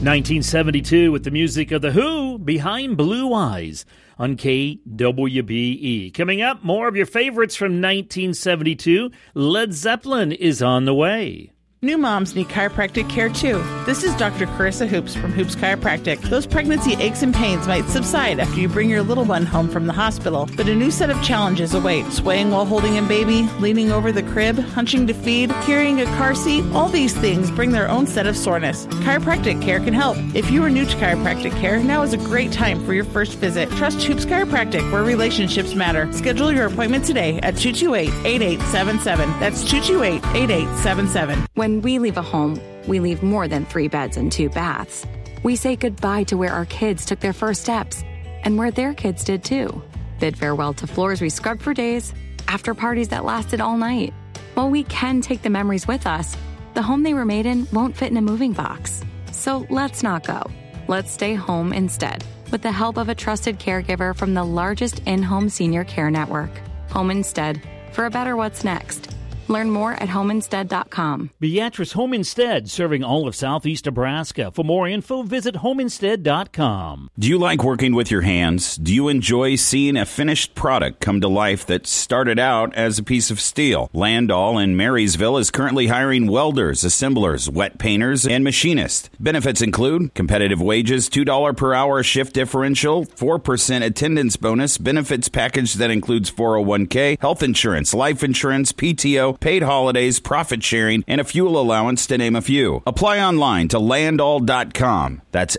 1972 with the music of The Who, Behind Blue Eyes on KWBE. Coming up, more of your favorites from 1972. Led Zeppelin is on the way. New moms need chiropractic care too. This is Dr. Carissa Hoops from Hoops Chiropractic. Those pregnancy aches and pains might subside after you bring your little one home from the hospital, but a new set of challenges await. Swaying while holding a baby, leaning over the crib, hunching to feed, carrying a car seat, all these things bring their own set of soreness. Chiropractic care can help. If you are new to chiropractic care, now is a great time for your first visit. Trust Hoops Chiropractic, where relationships matter. Schedule your appointment today at 228-8877. That's 228-8877. When we leave a home, we leave more than 3 beds and 2 baths. We say goodbye to where our kids took their first steps and where their kids did too. Bid farewell to floors we scrubbed for days, after parties that lasted all night. While we can take the memories with us, the home they were made in won't fit in a moving box. So let's not go. Let's stay home instead, with the help of a trusted caregiver from the largest in-home senior care network. Home Instead, for a better what's next. Learn more at homeinstead.com. Beatrice Home Instead, serving all of southeast Nebraska. For more info, visit homeinstead.com. Do you like working with your hands? Do you enjoy seeing a finished product come to life that started out as a piece of steel? Landall in Marysville is currently hiring welders, assemblers, wet painters, and machinists. Benefits include competitive wages, $2 per hour shift differential, 4% attendance bonus, benefits package that includes 401k, health insurance, life insurance, PTO, paid holidays, profit sharing, and a fuel allowance, to name a few. Apply online to Landall.com. That's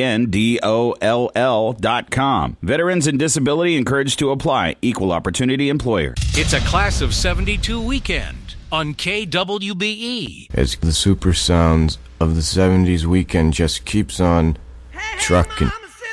LANDOLL.com. Veterans and disability encouraged to apply. Equal opportunity employer. It's a Class of 72 weekend on KWBE. As the super sounds of the 70s weekend just keeps on trucking.